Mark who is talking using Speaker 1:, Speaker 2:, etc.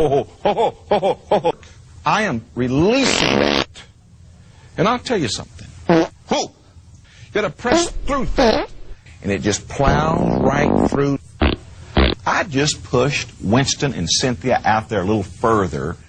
Speaker 1: I am releasing that. And I'll tell you something. Whoa! You gotta press through that. And it just plowed right through. I just pushed Winston and Cynthia out there a little further